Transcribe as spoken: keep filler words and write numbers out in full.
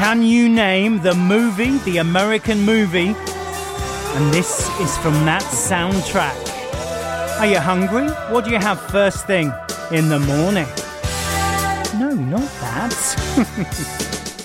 Can you name the movie, the American movie? And this is from that soundtrack. Are you hungry? What do you have first thing in the morning? No, not that.